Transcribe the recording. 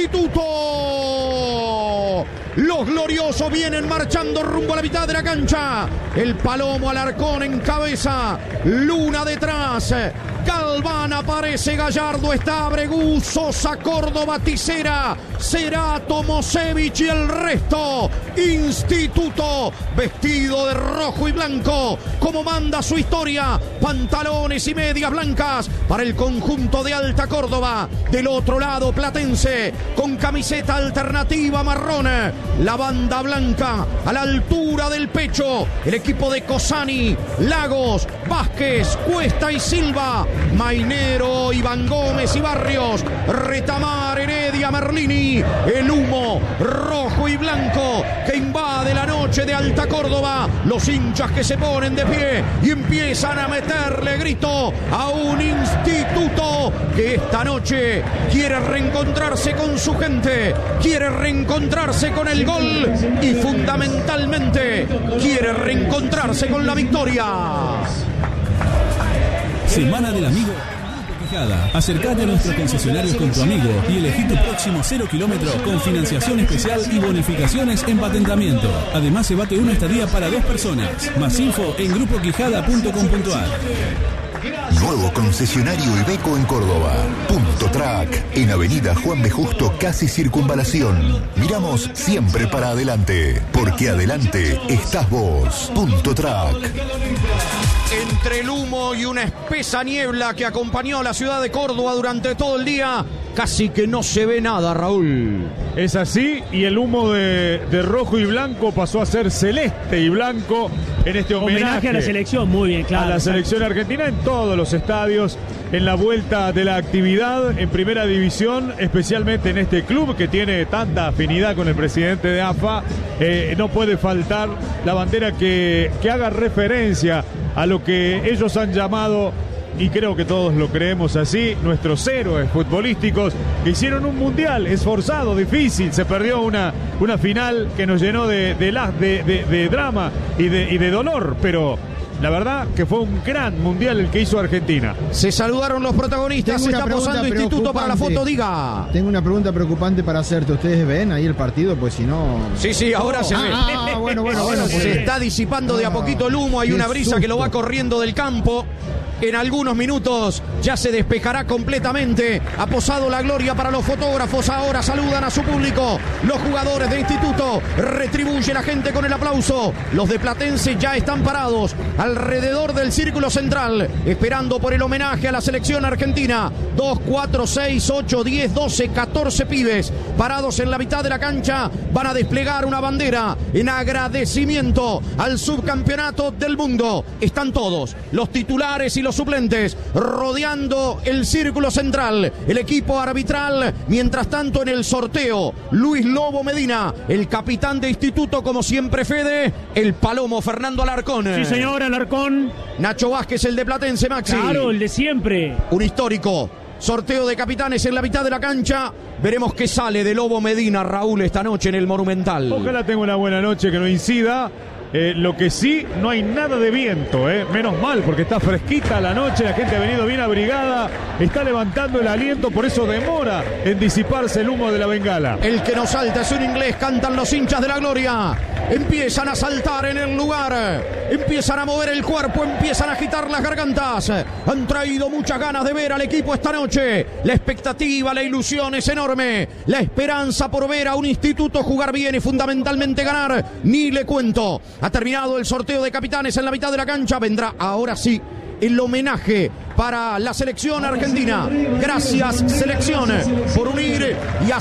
Instituto. Los gloriosos vienen marchando rumbo a la mitad de la cancha. El Palomo Alarcón en cabeza, Luna detrás. Galván aparece, Gallardo está, Abregú, Sosa, Córdoba, Tisera, Cerato, Mosevich y el resto. Instituto, vestido de rojo y blanco, como manda su historia. Pantalones y medias blancas para el conjunto de Alta Córdoba. Del otro lado, Platense, con camiseta alternativa marrón. La banda blanca a la altura del pecho. El equipo de Cosani, Lagos, Vázquez, Cuesta y Silva. Mainero, Iván Gómez y Barrios, Retamar, Heredia, Merlini. El humo rojo y blanco que invade la noche de Alta Córdoba. Los hinchas que se ponen de pie y empiezan a meterle grito a un Instituto que esta noche quiere reencontrarse con su gente, quiere reencontrarse con el gol y fundamentalmente quiere reencontrarse con la victoria. Semana del Amigo Quijada. Acércate a nuestros concesionarios con tu amigo y elegí tu próximo 0 kilómetro con financiación especial y bonificaciones en patentamiento. Además, se bate una estadía para 2 personas. Más info en grupoquijada.com.ar. Nuevo concesionario Iveco en Córdoba. Punto Track, en Avenida Juan B. Justo, casi Circunvalación. Miramos siempre para adelante, porque adelante estás vos. Punto Track. Entre el humo y una espesa niebla que acompañó a la ciudad de Córdoba durante todo el día, casi que no se ve nada, Raúl. Es así, y el humo de rojo y blanco pasó a ser celeste y blanco en este homenaje a la selección, muy bien, claro. A la selección argentina en todos los estadios, en la vuelta de la actividad en primera división, especialmente en este club que tiene tanta afinidad con el presidente de AFA. No puede faltar la bandera que haga referencia a lo que ellos han llamado, y creo que todos lo creemos así, nuestros héroes futbolísticos que hicieron un mundial esforzado, difícil. Se perdió una final que nos llenó de drama y de dolor, pero la verdad que fue un gran mundial el que hizo Argentina. Se saludaron los protagonistas. Se está posando Instituto para la foto, diga. Tengo una pregunta preocupante para hacerte. ¿Ustedes ven ahí el partido? Pues si no... Sí, ahora se ve. Bueno. Se está disipando de a poquito el humo. Hay una brisa que lo va corriendo del campo. En algunos minutos ya se despejará completamente. Ha posado la gloria para los fotógrafos. Ahora saludan a su público. Los jugadores de Instituto retribuye la gente con el aplauso. Los de Platense ya están parados alrededor del círculo central, esperando por el homenaje a la selección argentina. 2, 4, 6, 8, 10, 12, 14 pibes parados en la mitad de la cancha. Van a desplegar una bandera en agradecimiento al subcampeonato del mundo. Están todos, los titulares y los suplentes, rodeando el círculo central. El equipo arbitral, mientras tanto en el sorteo, Luis Lobo Medina, el capitán de Instituto, como siempre Fede, el Palomo Fernando Alarcón. Sí, señor, Alarcón. Nacho Vázquez, el de Platense, Maxi. Claro, el de siempre. Un histórico sorteo de capitanes en la mitad de la cancha. Veremos qué sale de Lobo Medina, Raúl, esta noche en el Monumental. Ojalá tenga una buena noche, que no incida. Lo que sí, no hay nada de viento, menos mal, porque está fresquita la noche, la gente ha venido bien abrigada, está levantando el aliento, por eso demora en disiparse el humo de la bengala. El que nos salta es un inglés, cantan los hinchas de la gloria, empiezan a saltar en el lugar, empiezan a mover el cuerpo, empiezan a agitar las gargantas, han traído muchas ganas de ver al equipo esta noche, la expectativa, la ilusión es enorme, la esperanza por ver a un Instituto jugar bien y fundamentalmente ganar, ni le cuento. Ha terminado el sorteo de capitanes en la mitad de la cancha. Vendrá ahora sí el homenaje para la selección argentina. Gracias, selección, por unir y hacer